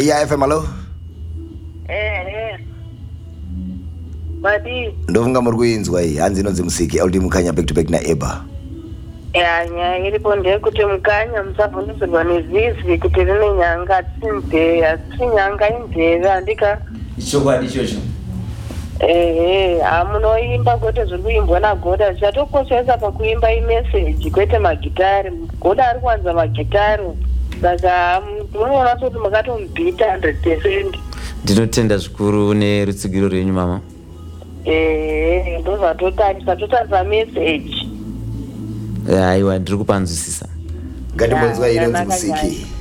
Iya FM halo. Badi. Ndofunga muri kuinzwa iyi hanzi inonzi Musiki LD Mukanya back to back na Eba. Nyaya iripo ndeyekuti Mukanya musavhundutsirwa nezizi kuti rine nyanga tsinzeve asi nyanga inzeve handika ichokwadi ichocho. Munoimba kwete zviri kuimbwa naGoda chatokoshesa pakuimba imeseji kwete magitari. Goda ari kuwanza magitari saka munoona kuti makatomubhita 100%. Ndinotenda zvikuru nerutsigiro rwenyu mama. Ndozvatotarisa meseji. Aiwa ndiri kupanzwisisa. Ngatimbonzwa inonzi Musiki.